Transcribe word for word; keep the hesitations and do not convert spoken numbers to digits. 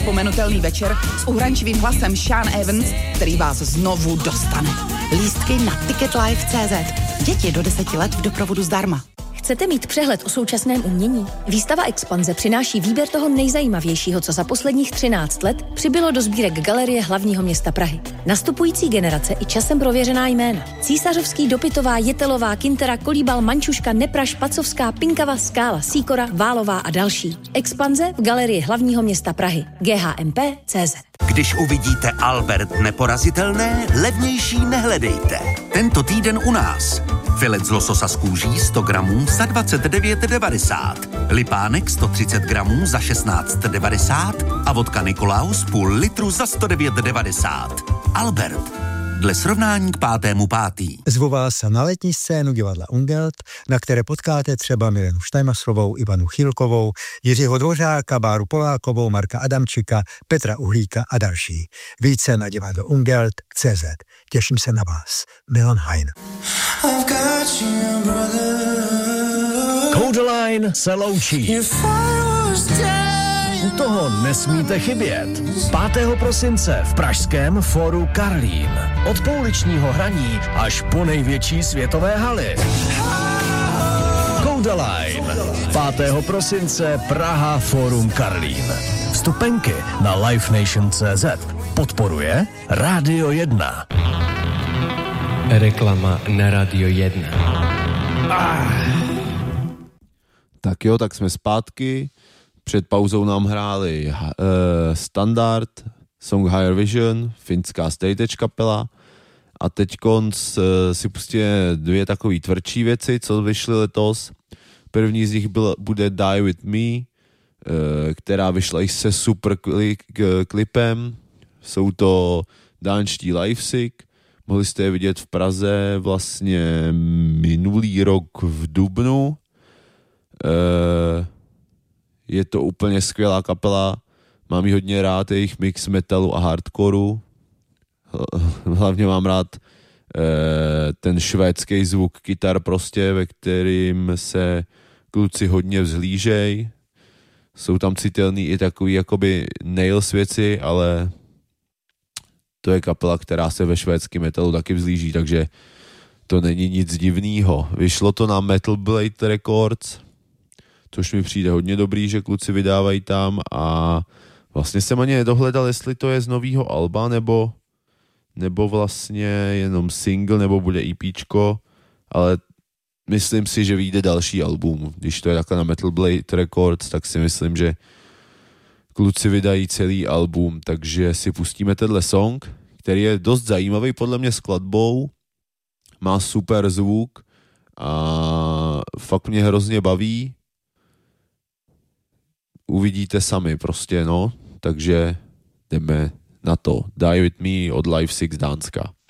Pomenutelný večer s uhrančivým hlasem Sean Evans, který vás znovu dostane. Lístky na ticket live tečka cé zet. Děti do deseti let v doprovodu zdarma. Chcete mít přehled o současném umění? Výstava Expanze přináší výběr toho nejzajímavějšího, co za posledních třináct let přibylo do sbírek Galerie hlavního města Prahy. Nastupující generace i časem prověřená jména. Císařovský, Dopitová, Jetelová, Kintera, Kolíbal, Mančuška, Nepra, Špacovská, Pinkava, Skála, Sýkora, Válová a další. Expanze v Galerii hlavního města Prahy. G H M P tečka cé zet. Když uvidíte Albert neporazitelné, levnější nehledejte. Tento týden u nás. Filet z lososa z kůží sto gramů za dvacet devět devadesát. Lipánek sto třicet gramů za šestnáct devadesát a vodka Nikolaus půl litru za sto devět devadesát. Albert. Dle srovnání k pátému pátý. Zvu vás na letní scénu divadla Ungelt, na které potkáte třeba Milenu Štajmaslovou, Ivanu Chýlkovou, Jiřího Dvořáka, Báru Polákovou, Marka Adamčika, Petra Uhlíka a další. Více na divadlo Ungelt tečka cé zet. Těším se na vás. Milan Hein. Codeline se loučí. U toho nesmíte chybět. pátého prosince v pražském Fóru Karlín. Od pouličního hraní až po největší světové haly. Codeline. pátého prosince Praha Fórum Karlín. Vstupenky na livenation tečka cé zet. Podporuje Rádio jedna. Reklama na Radio jedna. Ah. Tak jo, tak jsme zpátky. Před pauzou nám hráli uh, Standard, Song Higher Vision, finská stage kapela a teď konc uh, si pustíme dvě takové tvrdší věci, co vyšly letos. První z nich byl, bude Die With Me, uh, která vyšla i se super kli, k, klipem. Jsou to dánští Livesick, mohli jste je vidět v Praze vlastně minulý rok v dubnu. Uh, Je to úplně skvělá kapela, mám ji hodně rád, jejich mix metalu a hardcoreu. Hlavně mám rád eh, ten švédský zvuk kytar prostě, ve kterým se kluci hodně vzhlížej. Jsou tam citelný i takový jakoby nails věci, ale to je kapela, která se ve švédském metalu taky vzhlíží, takže to není nic divného. Vyšlo to na Metal Blade Records, což mi přijde hodně dobrý, že kluci vydávají tam a vlastně jsem ani nedohledal, jestli to je z novýho alba, nebo, nebo vlastně jenom single, nebo bude EPčko, ale myslím si, že vyjde další album. Když to je takhle na Metal Blade Records, tak si myslím, že kluci vydají celý album, takže si pustíme tenhle song, který je dost zajímavý podle mě skladbou, má super zvuk a fakt mě hrozně baví. Uvidíte sami prostě, no, takže jdeme na to. Die With Me od Livesick z Dánska.